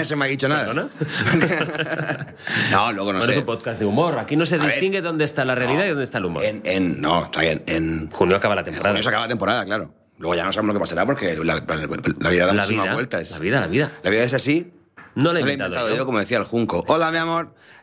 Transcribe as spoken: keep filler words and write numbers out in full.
se me ha dicho nada. ¿Perdona? No, luego no Bueno, sé. es un podcast de humor. Aquí no se A ver, distingue dónde está la realidad no, y dónde está el humor. En, en, no, está bien. En Junio acaba la en temporada. junio se acaba la temporada, claro. Luego ya no sabemos lo que pasará porque la, la- la vida da La muchísimas vida, vueltas. la vida, la vida. La vida es así. No la he No la he inventado inventado yo. yo, como decía el Junco. Hola, mi amor.